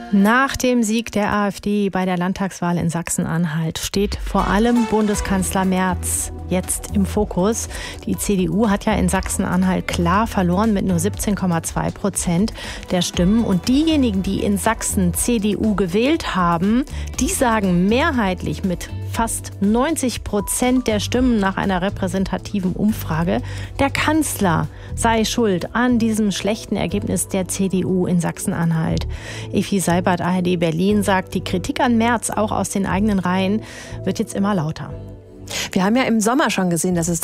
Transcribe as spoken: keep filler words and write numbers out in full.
Nach dem Sieg der AfD bei der Landtagswahl in Sachsen-Anhalt steht vor allem Bundeskanzler Merz jetzt im Fokus. Die C D U hat ja in Sachsen-Anhalt klar verloren mit nur siebzehn Komma zwei Prozent der Stimmen. Und diejenigen, die in Sachsen C D U gewählt haben, die sagen mehrheitlich mit fast neunzig Prozent der Stimmen nach einer repräsentativen Umfrage, der Kanzler sei schuld an diesem schlechten Ergebnis der C D U in Sachsen-Anhalt. Effi Seibert, A R D Berlin, sagt, die Kritik an Merz, auch aus den eigenen Reihen, wird jetzt immer lauter. Wir haben ja im Sommer schon gesehen, dass es